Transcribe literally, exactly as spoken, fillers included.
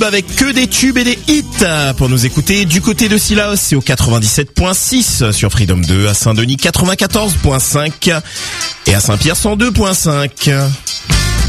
avec que des tubes et des hits pour nous écouter. Du côté de Sillaos, c'est au quatre-vingt-dix-sept virgule six sur Freedom deux, à Saint-Denis quatre-vingt-quatorze virgule cinq et à Saint-Pierre cent deux virgule cinq.